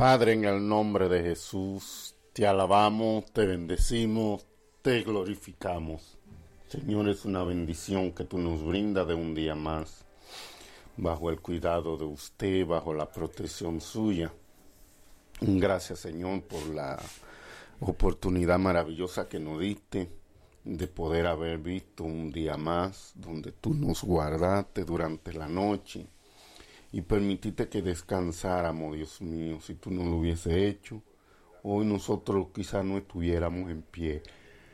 Padre, en el nombre de Jesús, te alabamos, te bendecimos, te glorificamos. Señor, es una bendición que tú nos brindas de un día más, bajo el cuidado de usted, bajo la protección suya. Gracias, Señor, por la oportunidad maravillosa que nos diste de poder haber visto un día más, donde tú nos guardaste durante la noche y permitiste que descansáramos, Dios mío. Si tú no lo hubiese hecho, hoy nosotros quizás no estuviéramos en pie.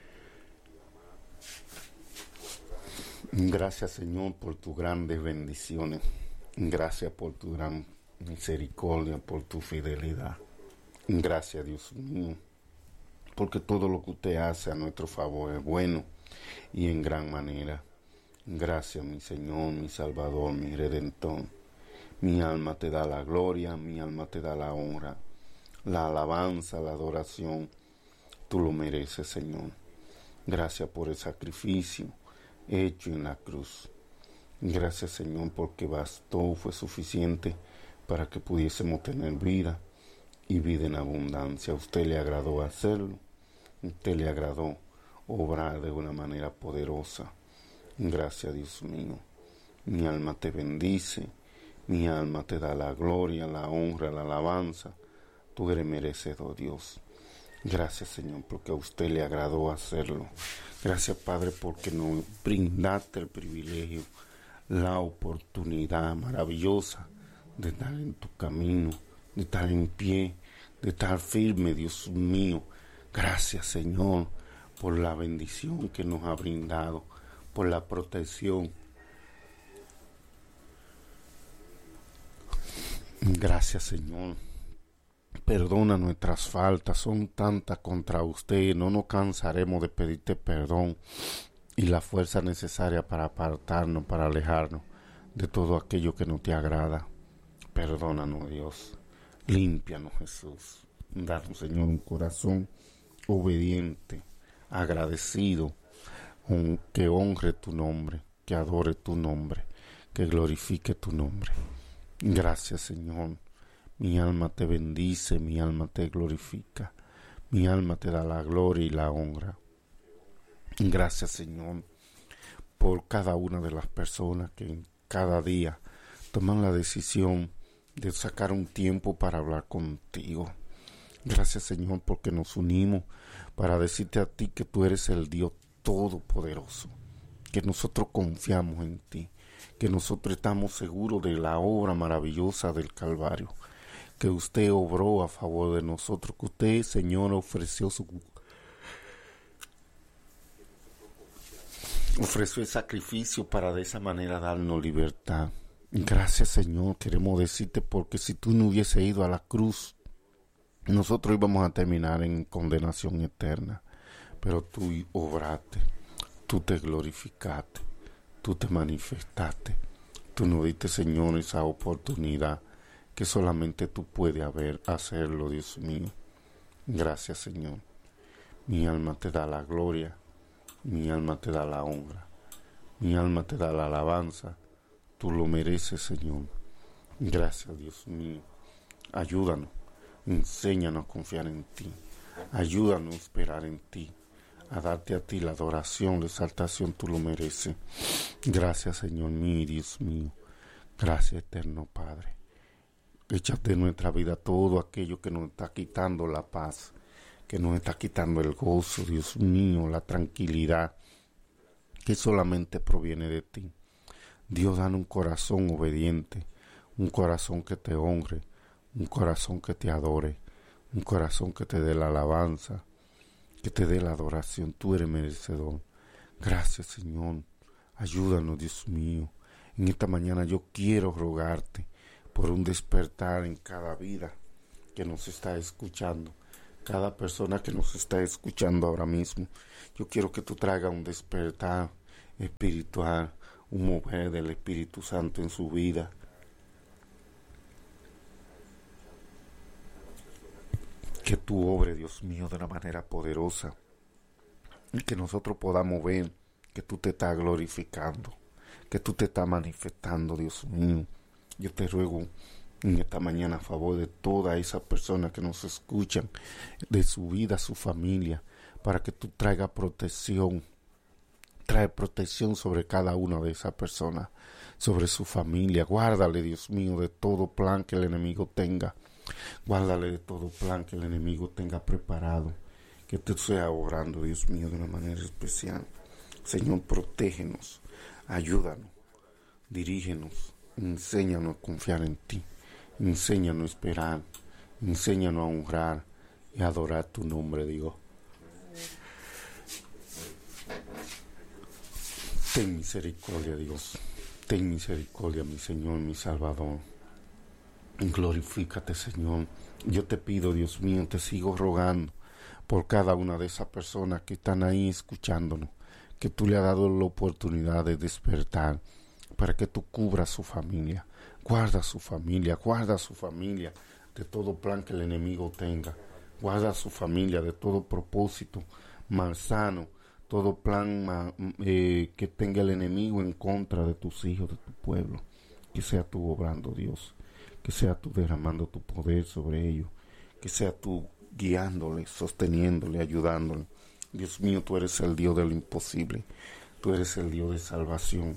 Gracias, Señor, por tus grandes bendiciones. Gracias por tu gran misericordia, por tu fidelidad. Gracias, Dios mío, porque todo lo que usted hace a nuestro favor es bueno y en gran manera. Gracias, mi Señor, mi Salvador, mi Redentor. Mi alma te da la gloria, mi alma te da la honra, la alabanza, la adoración. Tú lo mereces, Señor. Gracias por el sacrificio hecho en la cruz. Gracias, Señor, porque bastó, fue suficiente para que pudiésemos tener vida y vida en abundancia. A usted le agradó hacerlo. A usted le agradó obrar de una manera poderosa. Gracias, Dios mío. Mi alma te bendice. Mi alma te da la gloria, la honra, la alabanza. Tú eres merecedor, Dios. Gracias, Señor, porque a usted le agradó hacerlo. Gracias, Padre, porque nos brindaste el privilegio, la oportunidad maravillosa de estar en tu camino, de estar en pie, de estar firme, Dios mío. Gracias, Señor, por la bendición que nos ha brindado, por la protección. Gracias, Señor. Perdona nuestras faltas, son tantas contra usted. No nos cansaremos de pedirte perdón y la fuerza necesaria para apartarnos, para alejarnos de todo aquello que no te agrada. Perdónanos, Dios. Límpianos, Jesús. Danos, Señor, un corazón obediente, agradecido, que honre tu nombre, que adore tu nombre, que glorifique tu nombre. Gracias, Señor. Mi alma te bendice, mi alma te glorifica, mi alma te da la gloria y la honra. Gracias, Señor, por cada una de las personas que cada día toman la decisión de sacar un tiempo para hablar contigo. Gracias, Señor, porque nos unimos para decirte a ti que tú eres el Dios Todopoderoso, que nosotros confiamos en ti, que nosotros estamos seguros de la obra maravillosa del Calvario, que usted obró a favor de nosotros, que usted, Señor, ofreció el sacrificio para de esa manera darnos libertad. Gracias, Señor, queremos decirte, porque si tú no hubiese ido a la cruz, nosotros íbamos a terminar en condenación eterna, pero tú obraste, tú te glorificaste, tú te manifestaste, tú nos diste, Señor, esa oportunidad que solamente tú puedes hacerlo, Dios mío. Gracias, Señor. Mi alma te da la gloria, mi alma te da la honra, mi alma te da la alabanza. Tú lo mereces, Señor. Gracias, Dios mío. Ayúdanos, enséñanos a confiar en ti. Ayúdanos a esperar en ti, a darte a ti la adoración, la exaltación. Tú lo mereces. Gracias, Señor mío y Dios mío. Gracias, eterno Padre. Echa de nuestra vida todo aquello que nos está quitando la paz, que nos está quitando el gozo, Dios mío, la tranquilidad que solamente proviene de ti. Dios, danos un corazón obediente, un corazón que te honre, un corazón que te adore, un corazón que te dé la alabanza, que te dé la adoración. Tú eres merecedor. Gracias, Señor. Ayúdanos, Dios mío. En esta mañana yo quiero rogarte por un despertar en cada vida que nos está escuchando, cada persona que nos está escuchando ahora mismo. Yo quiero que tú traigas un despertar espiritual, un mover del Espíritu Santo en su vida. Que tú obres, Dios mío, de una manera poderosa y que nosotros podamos ver que tú te estás glorificando, que tú te estás manifestando, Dios mío. Yo te ruego en esta mañana a favor de todas esas personas que nos escuchan, de su vida, su familia, para que tú traigas protección. Trae protección sobre cada una de esas personas, sobre su familia. Guárdale, Dios mío, de todo plan que el enemigo tenga. Guárdale de todo plan que el enemigo tenga preparado. Que tú seas obrando, Dios mío, de una manera especial. Señor, protégenos, ayúdanos, dirígenos, enséñanos a confiar en ti. Enséñanos a esperar, enséñanos a honrar y a adorar tu nombre, Dios. Ten misericordia, Dios. Ten misericordia, mi Señor, mi Salvador. Glorifícate, Señor. Yo te pido, Dios mío, te sigo rogando por cada una de esas personas que están ahí escuchándonos, que tú le has dado la oportunidad de despertar, para que tú cubras su familia. Guarda su familia de todo plan que el enemigo tenga. Guarda su familia de todo propósito malsano, todo plan que tenga el enemigo en contra de tus hijos, de tu pueblo. Que sea tú obrando, Dios. Que sea tú derramando tu poder sobre ellos. Que sea tú guiándole, sosteniéndole, ayudándole. Dios mío, tú eres el Dios de lo imposible. Tú eres el Dios de salvación.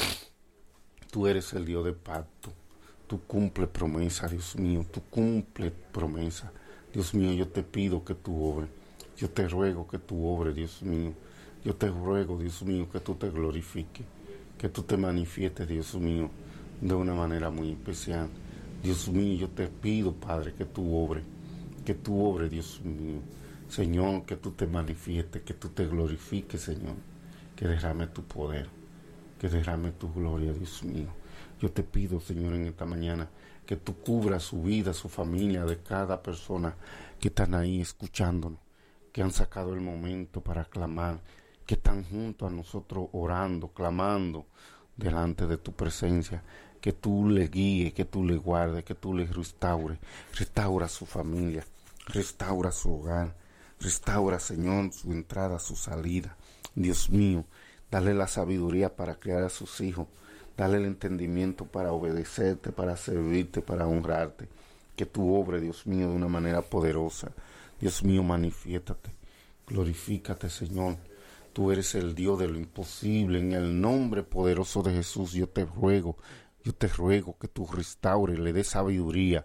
Tú eres el Dios de pacto. Tú cumple promesa, Dios mío. Tú cumple promesa. Dios mío, yo te pido que tú obres. Yo te ruego que tú obres, Dios mío. Yo te ruego, Dios mío, que tú te glorifiques. Que tú te manifiestes, Dios mío, de una manera muy especial. Dios mío, yo te pido, Padre, que tú obres. Que tú obres, Dios mío. Señor, que tú te manifiestes, que tú te glorifiques, Señor. Que derrame tu poder. Que derrame tu gloria, Dios mío. Yo te pido, Señor, en esta mañana, que tú cubras su vida, su familia, de cada persona que están ahí escuchándonos, que han sacado el momento para clamar, que están junto a nosotros orando, clamando delante de tu presencia. Que tú le guíes, que tú le guardes, que tú le restaures. Restaura su familia, restaura su hogar, restaura, Señor, su entrada, su salida. Dios mío, dale la sabiduría para criar a sus hijos. Dale el entendimiento para obedecerte, para servirte, para honrarte. Que tú obres, Dios mío, de una manera poderosa. Dios mío, manifiéstate. Glorifícate, Señor. Tú eres el Dios de lo imposible. En el nombre poderoso de Jesús, yo te ruego que tú restaures, le des sabiduría.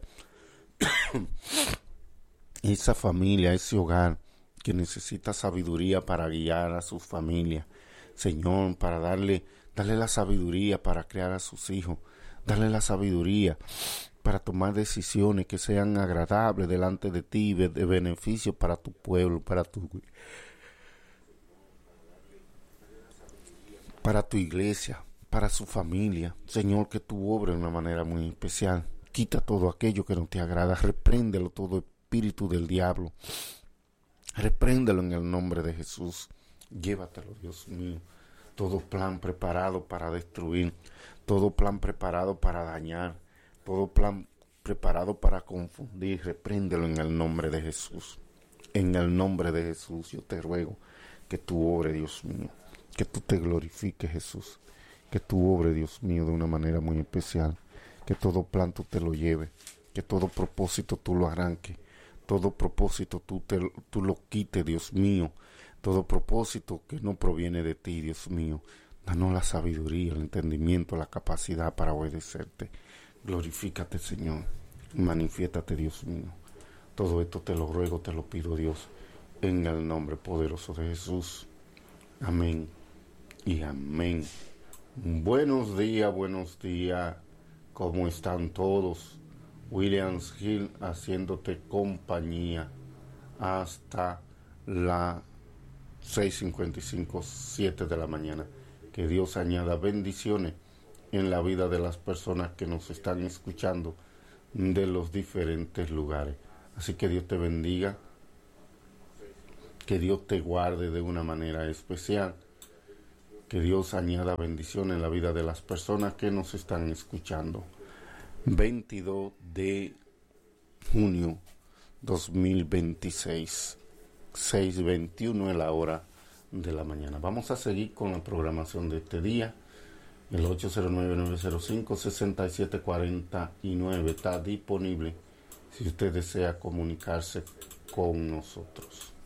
Esa familia, ese hogar que necesita sabiduría para guiar a sus familias. Señor, para darle la sabiduría para crear a sus hijos. Darle la sabiduría para tomar decisiones que sean agradables delante de ti, de beneficio para tu pueblo, para tu iglesia, para su familia. Señor, que tú obres de una manera muy especial. Quita todo aquello que no te agrada. Repréndelo todo espíritu del diablo. Repréndelo en el nombre de Jesús. Llévatelo, Dios mío. Todo plan preparado para destruir, todo plan preparado para dañar, todo plan preparado para confundir, repréndelo en el nombre de Jesús. En el nombre de Jesús yo te ruego que tú obres, Dios mío, que tú te glorifiques, Jesús, que tú obres, Dios mío, de una manera muy especial, que todo plan tú te lo lleves, que todo propósito tú lo arranques, todo propósito tú lo quites, Dios mío. Todo propósito que no proviene de ti, Dios mío. Danos la sabiduría, el entendimiento, la capacidad para obedecerte. Glorifícate, Señor. Manifiéstate, Dios mío. Todo esto te lo ruego, te lo pido, Dios, en el nombre poderoso de Jesús. Amén y amén. Buenos días. ¿Cómo están todos? Williams Hill haciéndote compañía hasta la 6:55, 7 de la mañana. Que Dios añada bendiciones en la vida de las personas que nos están escuchando de los diferentes lugares. Así que Dios te bendiga, que Dios te guarde de una manera especial, que Dios añada bendiciones en la vida de las personas que nos están escuchando. 22 de junio 2026. 6:21 es la hora de la mañana. Vamos a seguir con la programación de este día. El 809-905-6749 está disponible si usted desea comunicarse con nosotros.